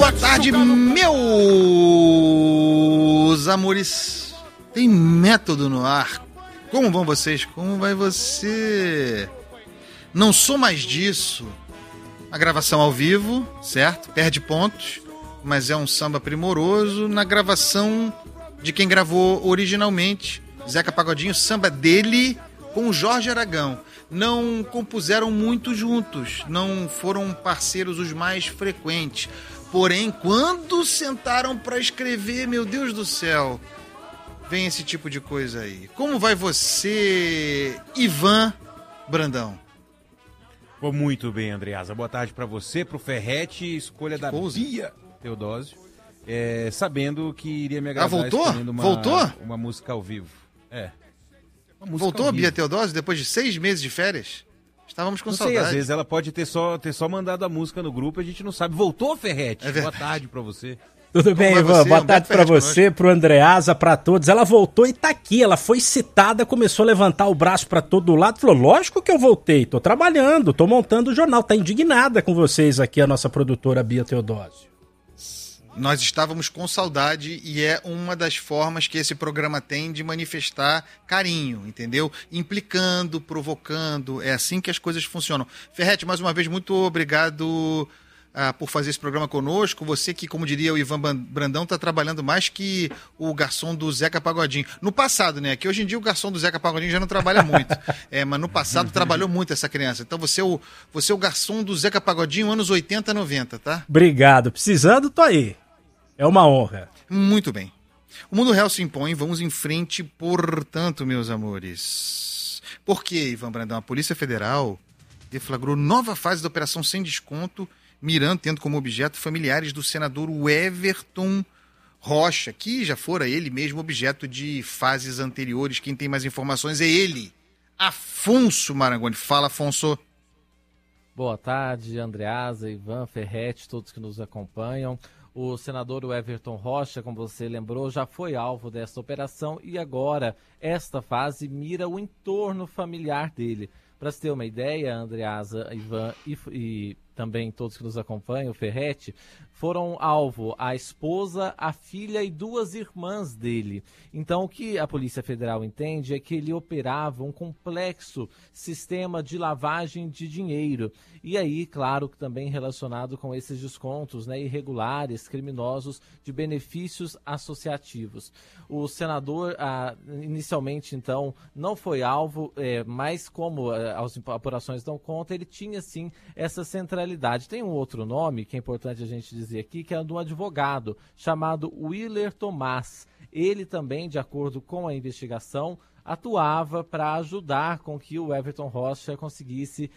Boa tarde, meus amores. Tem método no ar. Como vão vocês? Como vai você? Não sou mais disso. A gravação ao vivo, certo? Perde pontos, mas é um samba primoroso. Na gravação de quem gravou originalmente, Zeca Pagodinho, samba dele com o Jorge Aragão. Não compuseram muito juntos, não foram parceiros os mais frequentes. Porém, quando sentaram para escrever, meu Deus do céu, vem esse tipo de coisa aí. Como vai você, Ivan Brandão? Vou muito bem, Andreasa. Boa tarde para você, pro Ferrete, escolha da Bia Teodósio. Sabendo que iria me agradar escolhendo uma música ao vivo. Voltou a Bia Teodósio depois de 6 meses de férias? Estávamos com saudade. Não sei, às vezes ela pode ter só mandado a música no grupo, a gente não sabe. Voltou, Ferrete? Boa tarde pra você. Tudo bem, Ivan? Boa tarde pra você, pro Andreasa, pra todos. Ela voltou e tá aqui, ela foi citada, começou a levantar o braço pra todo lado, falou, lógico que eu voltei, tô trabalhando, tô montando o jornal, tá indignada com vocês aqui, a nossa produtora Bia Teodósio. Nós estávamos com saudade e é uma das formas que esse programa tem de manifestar carinho, entendeu? Implicando, provocando, é assim que as coisas funcionam. Ferrete, mais uma vez, muito obrigado por fazer esse programa conosco. Você que, como diria o Ivan Brandão, está trabalhando mais que o garçom do Zeca Pagodinho. No passado, né? Que hoje em dia o garçom do Zeca Pagodinho já não trabalha muito. Mas no passado trabalhou muito essa criança. Então você é o garçom do Zeca Pagodinho anos 80, 90, tá? Obrigado. Precisando, tô aí. É uma honra. Muito bem. O mundo real se impõe, vamos em frente, portanto, meus amores. Por que, Ivan Brandão? A Polícia Federal deflagrou nova fase da Operação Sem Desconto, tendo como objeto familiares do senador Everton Rocha, que já fora ele mesmo objeto de fases anteriores. Quem tem mais informações é ele, Afonso Marangoni. Fala, Afonso. Boa tarde, Andreasa, Ivan, Ferrete, todos que nos acompanham. O senador Everton Rocha, como você lembrou, já foi alvo dessa operação e agora esta fase mira o entorno familiar dele. Para se ter uma ideia, Andreasa, Ivan e também todos que nos acompanham, o Ferrete, foram alvo a esposa, a filha e 2 irmãs dele. Então, o que a Polícia Federal entende é que ele operava um complexo sistema de lavagem de dinheiro. E aí, claro, que também relacionado com esses descontos, né, irregulares, criminosos, de benefícios associativos. O senador, inicialmente, então, não foi alvo, mas como as apurações dão conta, ele tinha, sim, essa centralidade. Tem um outro nome que é importante a gente dizer aqui, que é de um advogado chamado Willer Tomás. Ele também, de acordo com a investigação, atuava para ajudar com que o Everton Rocha conseguisse,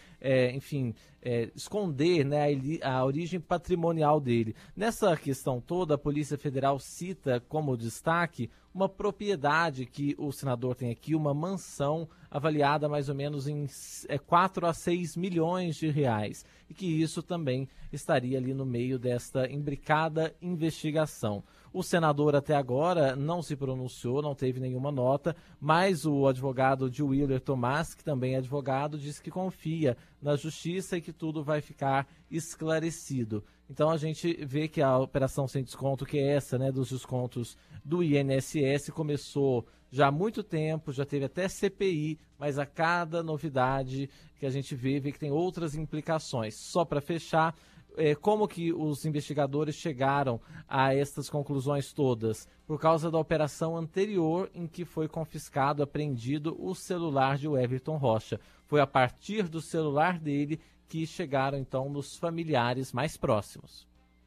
esconder, né, a origem patrimonial dele. Nessa questão toda, a Polícia Federal cita como destaque uma propriedade que o senador tem aqui, uma mansão avaliada mais ou menos em 4 a 6 milhões de reais. E que isso também estaria ali no meio desta imbricada investigação. O senador até agora não se pronunciou, não teve nenhuma nota, mas o advogado de Willer Tomás, que também é advogado, disse que confia na justiça e que tudo vai ficar esclarecido. Então a gente vê que a operação sem desconto, que é essa, né, dos descontos do INSS, começou já há muito tempo, já teve até CPI, mas a cada novidade que a gente vê que tem outras implicações. Só para fechar, como que os investigadores chegaram a estas conclusões todas? Por causa da operação anterior em que foi confiscado, apreendido o celular de Everton Rocha. Foi a partir do celular dele que chegaram, então, nos familiares mais próximos.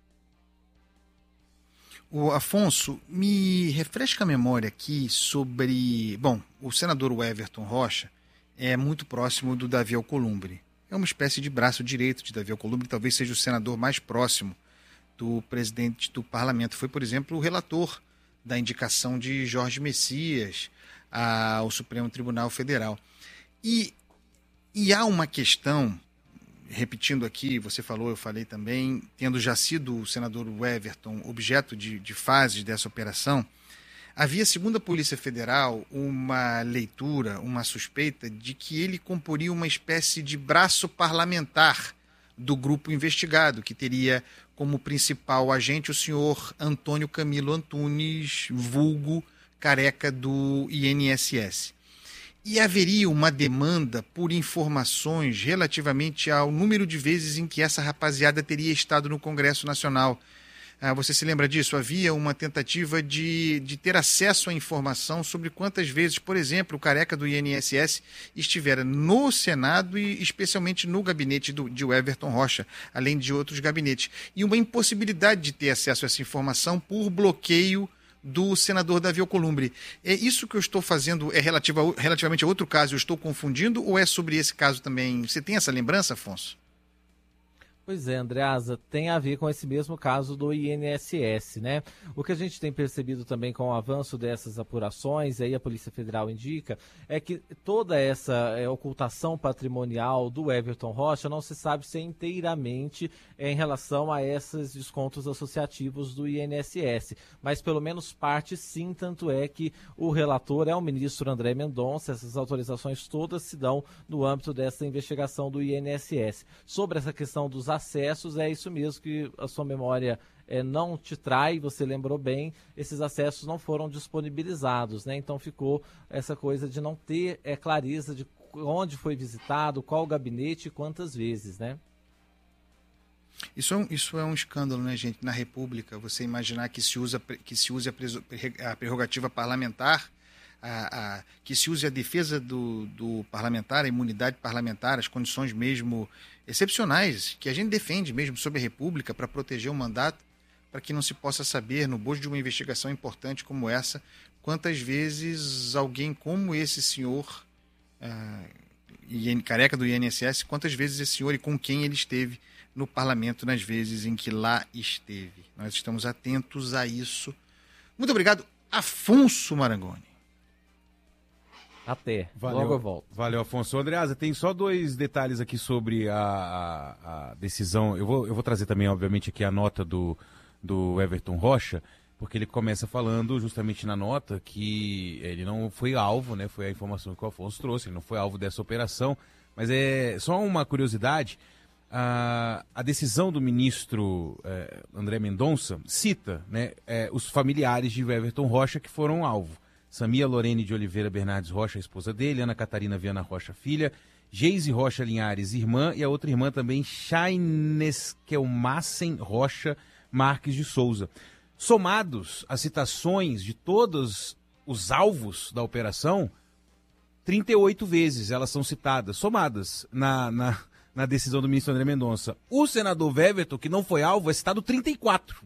O Afonso, me refresca a memória aqui sobre... Bom, o senador Everton Rocha é muito próximo do Davi Alcolumbre. É uma espécie de braço direito de Davi Alcolumbre, talvez seja o senador mais próximo do presidente do parlamento. Foi, por exemplo, o relator da indicação de Jorge Messias ao Supremo Tribunal Federal. E há uma questão, repetindo aqui, você falou, eu falei também, tendo já sido o senador Everton objeto de fases dessa operação, havia, segundo a Polícia Federal, uma leitura, uma suspeita de que ele comporia uma espécie de braço parlamentar do grupo investigado, que teria como principal agente o senhor Antônio Camilo Antunes, vulgo Careca do INSS. E haveria uma demanda por informações relativamente ao número de vezes em que essa rapaziada teria estado no Congresso Nacional. Você se lembra disso? Havia uma tentativa de ter acesso à informação sobre quantas vezes, por exemplo, o Careca do INSS estivera no Senado e especialmente no gabinete de Everton Rocha, além de outros gabinetes. E uma impossibilidade de ter acesso a essa informação por bloqueio do senador Davi Alcolumbre. É isso que eu estou fazendo, é relativamente a outro caso, eu estou confundindo ou é sobre esse caso também? Você tem essa lembrança, Afonso? Pois é, Andreasa, tem a ver com esse mesmo caso do INSS, né? O que a gente tem percebido também com o avanço dessas apurações, e aí a Polícia Federal indica, é que toda essa ocultação patrimonial do Everton Rocha não se sabe se é inteiramente em relação a esses descontos associativos do INSS, mas pelo menos parte sim, tanto é que o relator é o ministro André Mendonça, essas autorizações todas se dão no âmbito dessa investigação do INSS. Sobre essa questão dos acessos, é isso mesmo que a sua memória não te trai, você lembrou bem, esses acessos não foram disponibilizados, né? Então ficou essa coisa de não ter clareza de onde foi visitado, qual gabinete e quantas vezes, né? Isso é um escândalo, né, gente? Na República, você imaginar que se use a prerrogativa parlamentar, que se use a defesa do parlamentar, a imunidade parlamentar, as condições mesmo excepcionais que a gente defende mesmo sobre a República para proteger o mandato, para que não se possa saber, no bojo de uma investigação importante como essa, quantas vezes alguém como esse senhor, Careca do INSS, quantas vezes esse senhor e com quem ele esteve no parlamento nas vezes em que lá esteve. Nós estamos atentos a isso. Muito obrigado, Afonso Marangoni. Até. Valeu, logo eu volto. Valeu, Afonso. Andreasa, tem só 2 detalhes aqui sobre a decisão. Eu vou trazer também, obviamente, aqui a nota do Everton Rocha, porque ele começa falando justamente na nota que ele não foi alvo, né? Foi a informação que o Afonso trouxe, ele não foi alvo dessa operação. Mas é só uma curiosidade, a decisão do ministro André Mendonça cita, né, os familiares de Everton Rocha que foram alvo. Samia Lorene de Oliveira Bernardes Rocha, a esposa dele, Ana Catarina Viana Rocha, filha, Geise Rocha Linhares, irmã, e a outra irmã também, Chaineskelmassen Rocha Marques de Souza. Somados as citações de todos os alvos da operação, 38 vezes elas são citadas, somadas na decisão do ministro André Mendonça. O senador Everton, que não foi alvo, é citado 34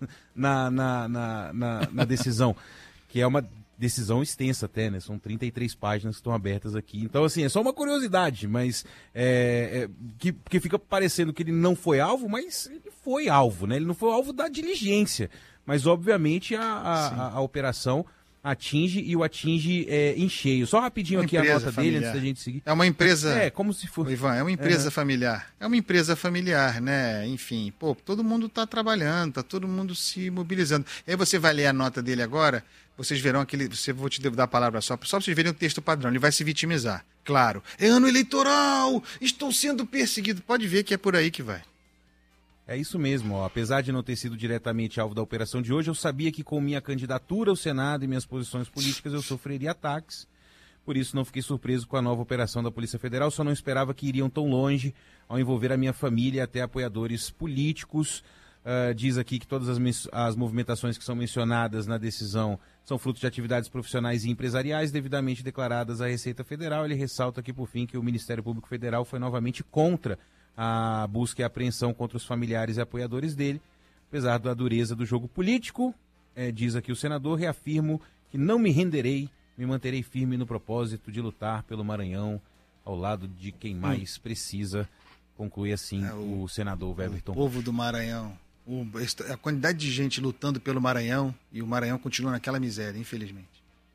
na decisão, que é uma decisão extensa até, né? São 33 páginas que estão abertas aqui. Então, assim, é só uma curiosidade, mas que fica parecendo que ele não foi alvo, mas ele foi alvo, né? Ele não foi alvo da diligência. Mas, obviamente, a operação atinge em cheio. Só rapidinho aqui a nota dele, antes da gente seguir. É uma empresa... como se fosse... Ivan, é uma empresa familiar. É uma empresa familiar, né? Enfim, todo mundo está trabalhando, está todo mundo se mobilizando. E aí você vai ler a nota dele agora, vocês verão vou te dar a palavra só para vocês verem o texto padrão. Ele vai se vitimizar. Claro, é ano eleitoral, estou sendo perseguido. Pode ver que é por aí que vai. É isso mesmo, ó. Apesar de não ter sido diretamente alvo da operação de hoje, eu sabia que com minha candidatura ao Senado e minhas posições políticas eu sofreria ataques. Por isso não fiquei surpreso com a nova operação da Polícia Federal, só não esperava que iriam tão longe ao envolver a minha família e até apoiadores políticos. Diz aqui que todas as movimentações que são mencionadas na decisão são frutos de atividades profissionais e empresariais devidamente declaradas à Receita Federal. Ele ressalta aqui, por fim, que o Ministério Público Federal foi novamente contra a busca e apreensão contra os familiares e apoiadores dele. Apesar da dureza do jogo político, diz aqui o senador, reafirmo que não me renderei, me manterei firme no propósito de lutar pelo Maranhão ao lado de quem mais precisa, conclui assim o senador Everton. O povo do Maranhão, a quantidade de gente lutando pelo Maranhão, e o Maranhão continua naquela miséria, infelizmente.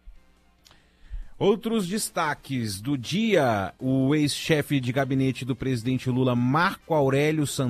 Outros destaques do dia: o ex-chefe de gabinete do presidente Lula, Marco Aurélio Santana,